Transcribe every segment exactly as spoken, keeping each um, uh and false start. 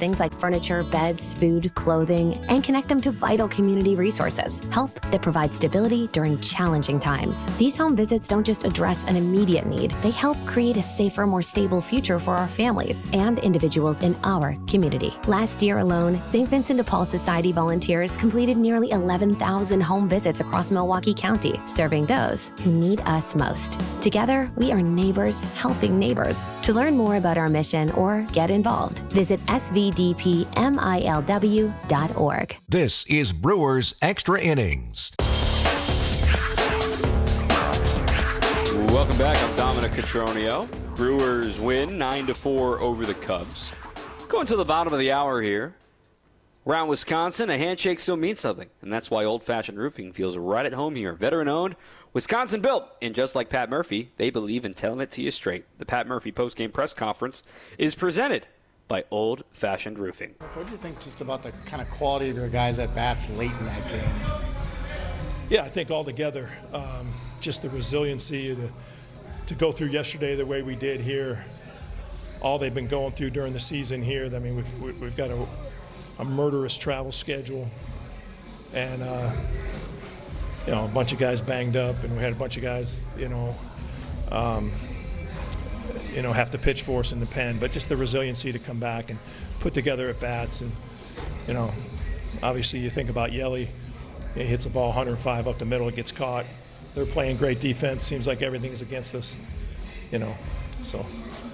things like furniture, beds, food, clothing, and connect them to vital community resources. Help that provides stability during challenging times. These home visits don't just address an immediate need, they help create a safer, more stable future for our families and individuals in our community. Last year alone, Saint Vincent de Paul Society volunteers completed nearly eleven thousand home visits across Milwaukee County, serving those who need us most. Together, we are neighbors helping neighbors. To learn more about our mission or get involved, visit S V D P M I L W dot org. This is Brewers Extra Innings. Welcome back. I'm Dominic Cotroneo. Brewers win nine to four over the Cubs. Going to the bottom of the hour here. Around Wisconsin, a handshake still means something, and that's why Old Fashioned Roofing feels right at home here. Veteran-owned, Wisconsin-built, and just like Pat Murphy, they believe in telling it to you straight. The Pat Murphy postgame press conference is presented by Old Fashioned Roofing. What do you think just about the kind of quality of your guys at bats late in that game? Yeah, I think altogether, um, just the resiliency to, to go through yesterday the way we did here, all they've been going through during the season here. I mean, we've we've got a, a murderous travel schedule, and uh, you know, a bunch of guys banged up, and we had a bunch of guys, you know, um, you know, have to pitch for us in the pen. But just the resiliency to come back and put together at bats, and you know, obviously you think about Yelly. He hits a ball one oh five up the middle, it gets caught. They're playing great defense. Seems like everything's against us, you know. So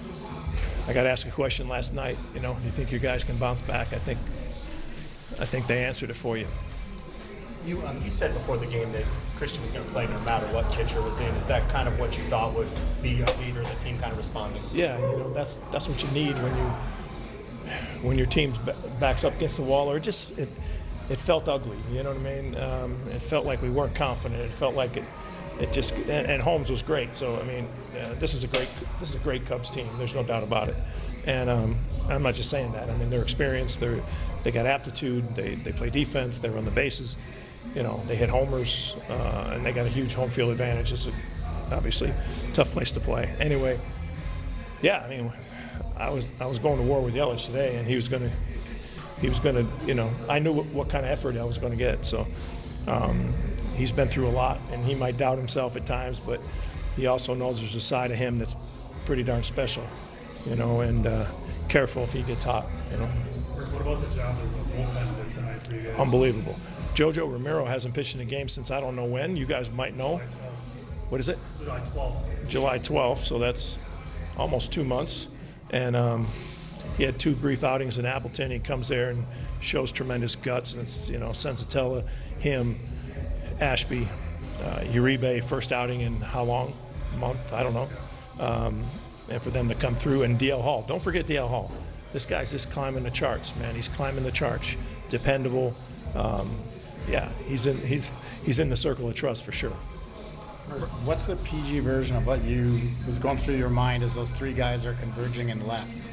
I got asked a question last night. You know, do you think your guys can bounce back? I think, I think they answered it for you. You um, you said before the game that Christian was going to play no matter what pitcher was in. Is that kind of what you thought would be a leader, the team kind of responding? Yeah, you know, that's that's what you need when you when your team backs up against the wall, or just it. It felt ugly, you know what I mean? Um, it felt like we weren't confident. It felt like it, it just. And, and Holmes was great. So I mean, uh, this is a great, this is a great Cubs team. There's no doubt about it. And um, I'm not just saying that. I mean, they're experienced. They're, they got aptitude. They they play defense. They run the bases. You know, they hit homers, uh, and they got a huge home field advantage. It's a, obviously a tough place to play. Anyway, yeah. I mean, I was I was going to war with Yelich today, and he was going to. He was going to, you know, I knew what, what kind of effort I was going to get. So um, he's been through a lot, and he might doubt himself at times, but he also knows there's a side of him that's pretty darn special, you know, and uh, careful if he gets hot, you know. What about the job of the bullpen there tonight for you guys? Unbelievable. Jojo Romero hasn't pitched in a game since I don't know when. You guys might know. What is it? July twelfth. July twelfth, so that's almost two months. And um, he had two brief outings in Appleton. He comes there and shows tremendous guts. And it's, you know, Senzatella, him, Ashby, uh, Uribe, first outing in how long? A month? I don't know. Um, and for them to come through. And D L Hall. Don't forget D L Hall. This guy's just climbing the charts, man. He's climbing the charts. Dependable. Um, yeah, he's in, he's, he's in the circle of trust for sure. What's the P G version of what you was going through your mind as those three guys are converging and left?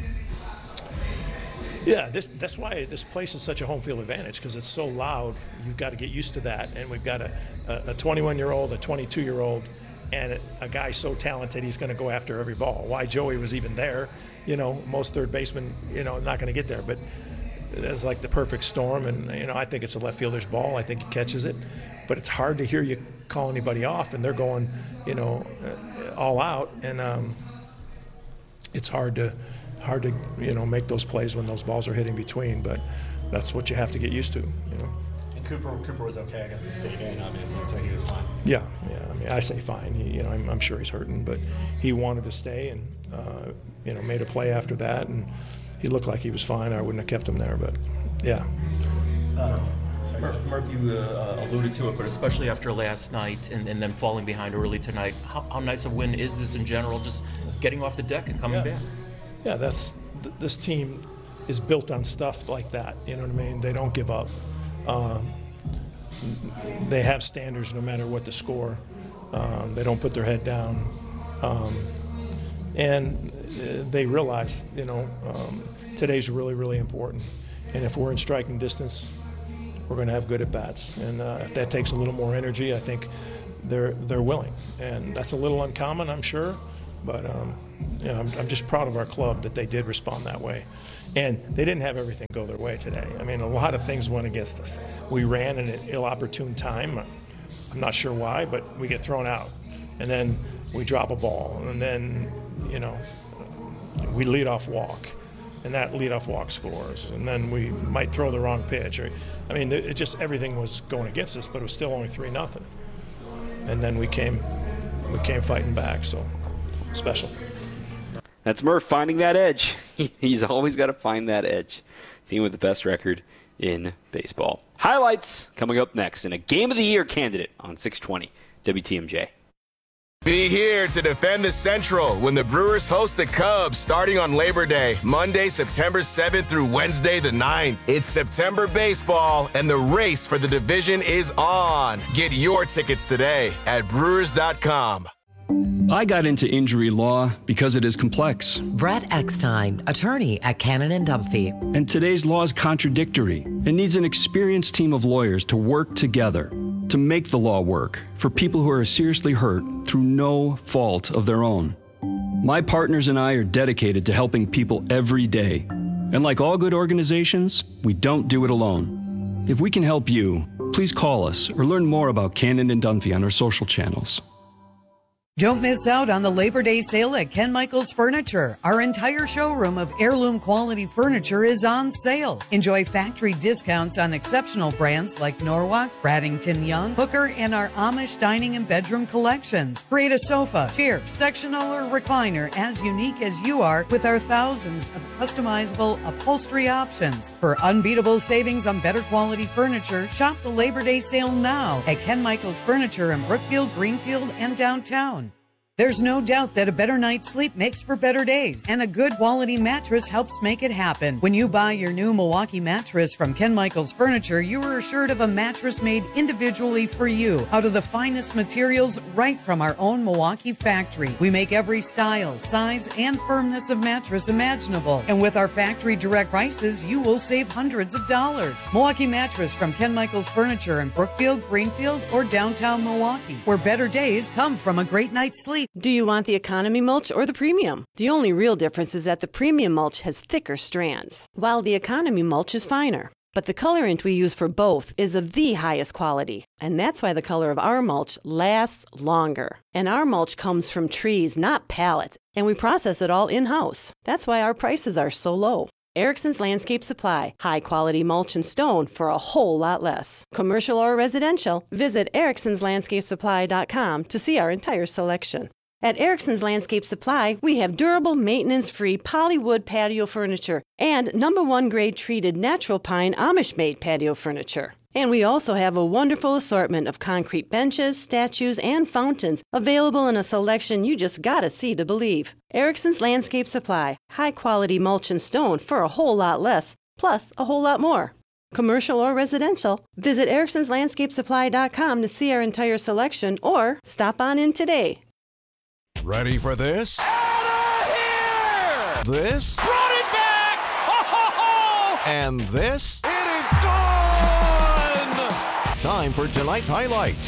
Yeah, this, that's why this place is such a home field advantage, because it's so loud. You've got to get used to that. And we've got a, a twenty-one-year-old, a twenty-two-year-old, and a, a guy so talented he's going to go after every ball. Why Joey was even there, you know, most third basemen, you know, not going to get there. But it's like the perfect storm. And, you know, I think it's a left fielder's ball. I think he catches it. But it's hard to hear you call anybody off, and they're going, you know, uh, all out. And um, it's hard to – hard to, you know, make those plays when those balls are hitting between, but that's what you have to get used to, you know. And Cooper, Cooper was okay. I guess he stayed in, obviously, so he was fine. Yeah, yeah. I mean, I say fine. He, you know, I'm, I'm sure he's hurting, but he wanted to stay, and uh, you know, made a play after that, and he looked like he was fine. I wouldn't have kept him there, but yeah. Uh, Mur- Murphy, you uh, alluded to it, but especially after last night and, and then falling behind early tonight, how, how nice a win is this in general? Just getting off the deck and coming yeah. back. Yeah, that's th- this team is built on stuff like that. You know what I mean? They don't give up. Um, they have standards no matter what the score. Um, they don't put their head down, um, and uh, they realize, you know, um, today's really, really important. And if we're in striking distance, we're going to have good at bats. And uh, if that takes a little more energy, I think they're they're willing. And that's a little uncommon, I'm sure. But um, you know, I'm, I'm just proud of our club that they did respond that way. And they didn't have everything go their way today. I mean, a lot of things went against us. We ran in an ill-opportune time. I'm not sure why, but we get thrown out. And then we drop a ball. And then, you know, we lead off walk. And that leadoff walk scores. And then we might throw the wrong pitch. Or, I mean, it just everything was going against us, but it was still only three nothing. And then we came, we came fighting back. So special. That's Murph finding that edge. He's always got to find that edge. Team with the best record in baseball. Highlights coming up next, and a Game of the Year candidate on six twenty W T M J. Be here to defend the Central when the Brewers host the Cubs starting on Labor Day, Monday, September seventh through Wednesday the ninth. It's September baseball, and the race for the division is on. Get your tickets today at brewers dot com. I got into injury law because it is complex. Brett Eckstein, attorney at Cannon and Dunphy. And today's law is contradictory and needs an experienced team of lawyers to work together to make the law work for people who are seriously hurt through no fault of their own. My partners and I are dedicated to helping people every day. And like all good organizations, we don't do it alone. If we can help you, please call us or learn more about Cannon and Dunphy on our social channels. Don't miss out on the Labor Day sale at Ken Michaels Furniture. Our entire showroom of heirloom quality furniture is on sale. Enjoy factory discounts on exceptional brands like Norwalk, Bradington Young, Hooker, and our Amish dining and bedroom collections. Create a sofa, chair, sectional, or recliner as unique as you are with our thousands of customizable upholstery options. For unbeatable savings on better quality furniture, shop the Labor Day sale now at Ken Michaels Furniture in Brookfield, Greenfield, and downtown. There's no doubt that a better night's sleep makes for better days, and a good quality mattress helps make it happen. When you buy your new Milwaukee mattress from Ken Michaels Furniture, you are assured of a mattress made individually for you, out of the finest materials right from our own Milwaukee factory. We make every style, size, and firmness of mattress imaginable, and with our factory direct prices, you will save hundreds of dollars. Milwaukee mattress from Ken Michaels Furniture in Brookfield, Greenfield, or downtown Milwaukee, where better days come from a great night's sleep. Do you want the economy mulch or the premium? The only real difference is that the premium mulch has thicker strands, while the economy mulch is finer. But the colorant we use for both is of the highest quality, and that's why the color of our mulch lasts longer. And our mulch comes from trees, not pallets, and we process it all in-house. That's why our prices are so low. Erickson's Landscape Supply, high-quality mulch and stone for a whole lot less. Commercial or residential, visit ericksons landscape supply dot com to see our entire selection. At Erickson's Landscape Supply, we have durable, maintenance-free polywood patio furniture and number one grade treated natural pine Amish-made patio furniture. And we also have a wonderful assortment of concrete benches, statues, and fountains available in a selection you just gotta see to believe. Erickson's Landscape Supply, high-quality mulch and stone for a whole lot less, plus a whole lot more. Commercial or residential, visit ericksons landscape supply dot com to see our entire selection or stop on in today. Ready for this? Out of here! This? Brought it back! Ho, ho, ho! And this? It is gone! Time for tonight's highlights.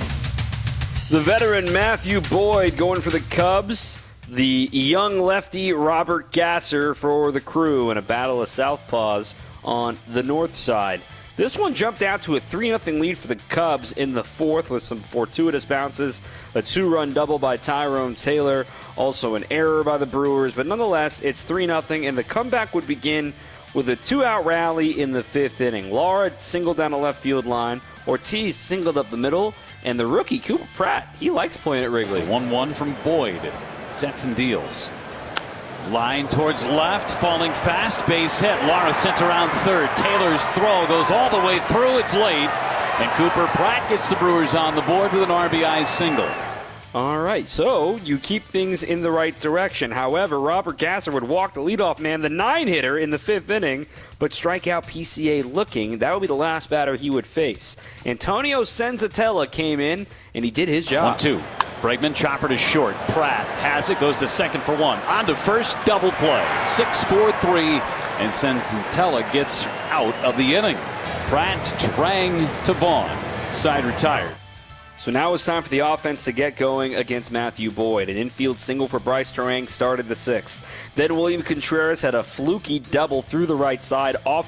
The veteran Matthew Boyd going for the Cubs. The young lefty Robert Gasser for the Crew in a battle of southpaws on the north side. This one jumped out to a three nothing lead for the Cubs in the fourth with some fortuitous bounces, a two-run double by Tyrone Taylor, also an error by the Brewers, but nonetheless, it's three nothing, and the comeback would begin with a two-out rally in the fifth inning. Laura singled down the left field line, Ortiz singled up the middle, and the rookie Cooper Pratt, he likes playing at Wrigley. one one from Boyd, sets and deals. Line towards left, falling fast, base hit. Lara sent around third. Taylor's throw goes all the way through. It's late, and Cooper Pratt gets the Brewers on the board with an R B I single. All right, so you keep things in the right direction. However, Robert Gasser would walk the leadoff man, the nine-hitter in the fifth inning, but strike out P C A looking. That would be the last batter he would face. Antonio Senzatella came in, and he did his job. one two. Bregman chopper to short. Pratt has it, goes to second for one. On to first, double play. six four three, and Senzatella gets out of the inning. Pratt, Trang to Vaughn. Side retired. So now it's time for the offense to get going against Matthew Boyd. An infield single for Bryce Terang started the sixth. Then William Contreras had a fluky double through the right side off